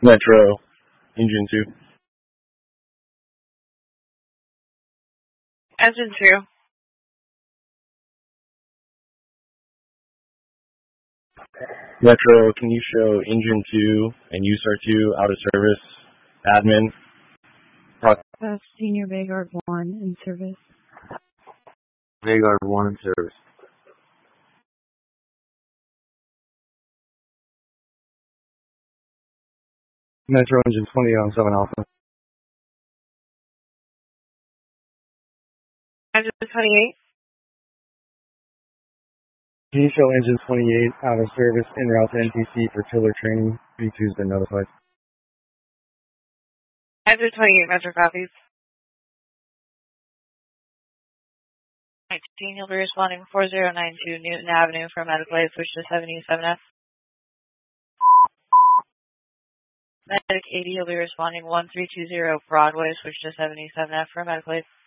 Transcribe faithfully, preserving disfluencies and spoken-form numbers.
Metro, engine two. Engine two. Metro, can you show engine two and U S A R two out of service? Admin. Uh, Senior Vanguard one in service. Vanguard one in service. Metro engine twenty on seven Alpha. Engine twenty-eight. Can you show engine twenty-eight out of service en route to N T C for tiller training? V two's been notified. Engine twenty-eight, Metro copies. nineteen, you'll be responding four zero nine two Newton Avenue from Medical Aid, switch to seventy-seven F. Medic eighty, you'll be responding one three two zero Broadway, switch to seventy-seven F for Medical Aid.